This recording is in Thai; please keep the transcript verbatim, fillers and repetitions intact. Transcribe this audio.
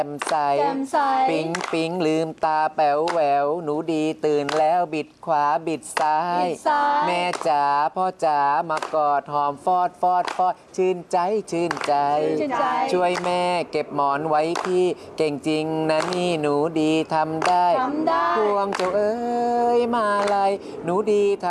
จ่มใสแจ่มใสปิ๊งปิ๊งลืมตาแป๋วแหววหนูดีตื่นแล้วบิดขวาบิดซ้ายบิดซ้ายแม่จ๋าพ่อจ๋ามากอดหอมฟอดฟอดฟอดชื่นใจชื่นใจชื่นใจช่วยแม่เก็บหมอนไว้พี่เก่งจริงนะนี่หนูดีทำได้ทำได้พวงเจ้าเอ้ยมาลัยหนูดีท